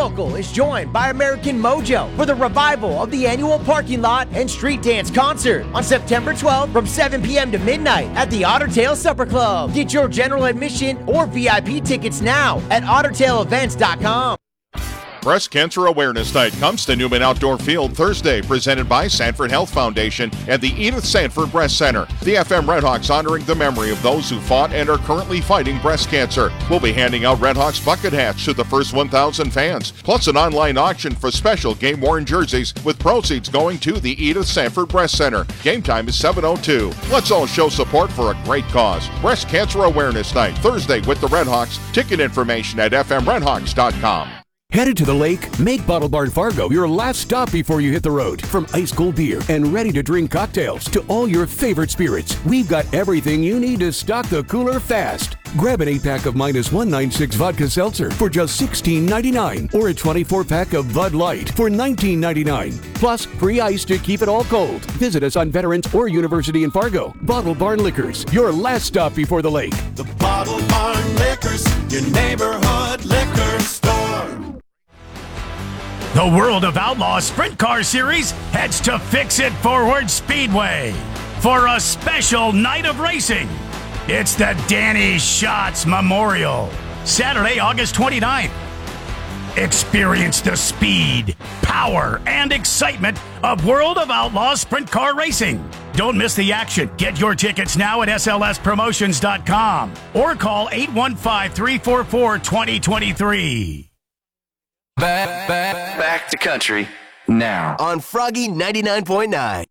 Local is joined by American Mojo for the revival of the annual parking lot and street dance concert on September 12th from 7 p.m. to midnight at the Ottertail Supper Club. Get your general admission or VIP tickets now at OttertailEvents.com. Breast Cancer Awareness Night comes to Newman Outdoor Field Thursday, presented by Sanford Health Foundation and the Edith Sanford Breast Center. The FM Redhawks honoring the memory of those who fought and are currently fighting breast cancer. We'll be handing out Redhawks bucket hats to the first 1,000 fans, plus an online auction for special game-worn jerseys with proceeds going to the Edith Sanford Breast Center. Game time is 7:02. Let's all show support for a great cause. Breast Cancer Awareness Night, Thursday with the Redhawks. Ticket information at fmredhawks.com. Headed to the lake? Make Bottle Barn Fargo your last stop before you hit the road. From ice cold beer and ready-to-drink cocktails to all your favorite spirits, we've got everything you need to stock the cooler fast. Grab an 8-pack of -196 vodka seltzer for just $16.99 or a 24-pack of Bud Light for $19.99. Plus, free ice to keep it all cold. Visit us on Veterans or University in Fargo. Bottle Barn Liquors, your last stop before the lake. The Bottle Barn Liquors, your neighborhood liquor store. The World of Outlaws Sprint Car Series heads to Fix It Forward Speedway for a special night of racing. It's the Danny Schatz Memorial, Saturday, August 29th. Experience the speed, power, and excitement of World of Outlaws Sprint Car Racing. Don't miss the action. Get your tickets now at slspromotions.com or call 815-344-2023. Back to country now on Froggy 99.9.